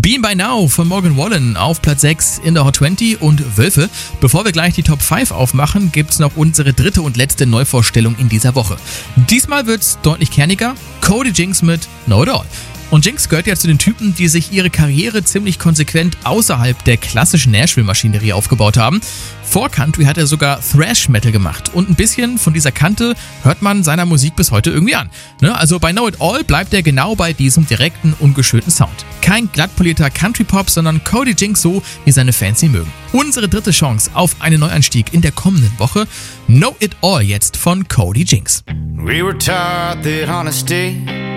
Beam by Now von Morgan Wallen auf Platz 6 in der Hot 20 und Wölfe. Bevor wir gleich die Top 5 aufmachen, gibt's noch unsere dritte und letzte Neuvorstellung in dieser Woche. Diesmal wird's deutlich kerniger. Cody Jinks mit Know It All. Und Jinx gehört ja zu den Typen, die sich ihre Karriere ziemlich konsequent außerhalb der klassischen Nashville-Maschinerie aufgebaut haben. Vor Country hat er sogar Thrash-Metal gemacht und ein bisschen von dieser Kante hört man seiner Musik bis heute irgendwie an. Also bei Know It All bleibt er genau bei diesem direkten, ungeschönten Sound. Kein glattpolierter Country-Pop, sondern Cody Jinks so, wie seine Fans ihn mögen. Unsere dritte Chance auf einen Neuanstieg in der kommenden Woche. Know It All jetzt von Cody Jinks. We were taught that honesty